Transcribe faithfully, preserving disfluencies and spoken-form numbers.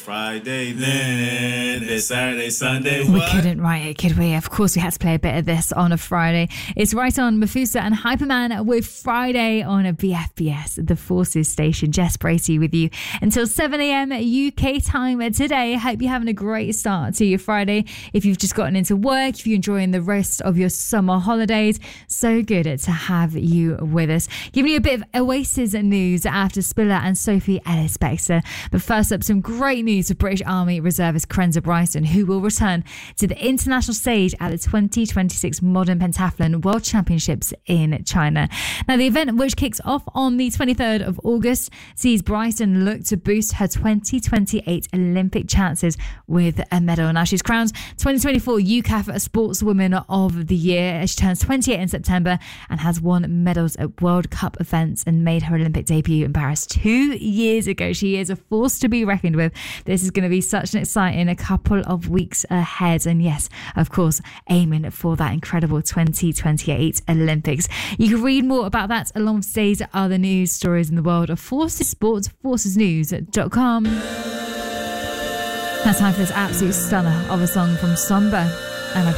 Friday, then it's Saturday, Sunday. We What? couldn't write it, could we? Of course, we had to play a bit of this on a Friday. It's right on Mafusa and Hyperman with Friday on a B F B S, the Forces station. Jess Bracey with you until seven a.m. U K time today. Hope you're having a great start to your Friday. If you've just gotten into work, if you're enjoying the rest of your summer holidays, so good to have you with us. Giving you a bit of Oasis news after Spiller and Sophie Ellis-Bextor. But first up, some great news for British Army reservist Krenza Bryson, who will return to the international stage at the twenty twenty-six Modern Pentathlon World Championships in China. Now, the event, which kicks off on the twenty-third of August, sees Bryson look to boost her twenty twenty-eight Olympic chances with a medal. Now, she's crowned twenty twenty-four U C A F Sportswoman of the Year. She turns twenty-eight in September and has won medals at World Cup events and made her Olympic debut in Paris two years ago. She is a force to be reckoned with. This is going to be such an exciting a couple of weeks ahead. And yes, of course, aiming for that incredible twenty twenty-eight Olympics. You can read more about that along with today's other news stories in the world of Forces Sports, forces news dot com. Now time for this absolute stunner of a song from Somber.